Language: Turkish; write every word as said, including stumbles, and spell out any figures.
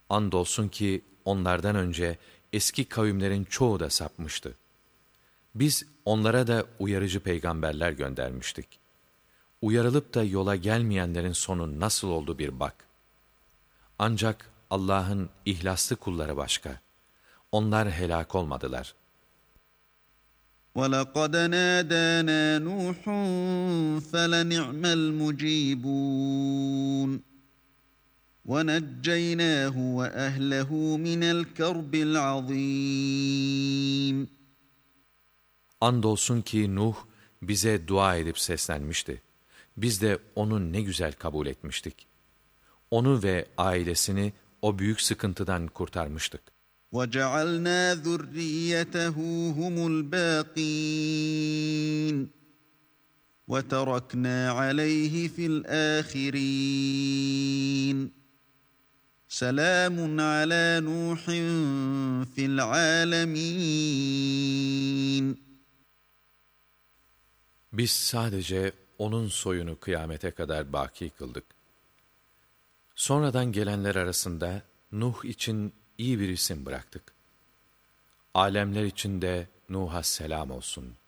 Andolsun ki onlardan önce eski kavimlerin çoğu da sapmıştı. Biz onlara da uyarıcı peygamberler göndermiştik. Uyarılıp da yola gelmeyenlerin sonu nasıl oldu bir bak. Ancak Allah'ın ihlaslı kulları başka. Onlar helak olmadılar. وَلَقَدْ نَادَانَا نُوحٌ فَلَنِعْمَ الْمُجِيبُونَ وَنَجَّيْنَاهُ وَأَهْلَهُ مِنَ الْكَرْبِ الْعَظِيمِ Andolsun ki Nuh bize dua edip seslenmişti. Biz de onu ne güzel kabul etmiştik. Onu ve ailesini o büyük sıkıntıdan kurtarmıştık. وَجَعَلْنَا ذُرِّيَّتَهُ هُمُ الْبَاقِينَ وَتَرَكْنَا عَلَيْهِ فِي الْآخِرِينَ سَلَامٌ عَلَى نُوحٍ فِي الْعَالَمِينَ Biz sadece onun soyunu kıyamete kadar baki kıldık. Sonradan gelenler arasında Nuh için iyi bir isim bıraktık. Alemler için de Nuh'a selam olsun.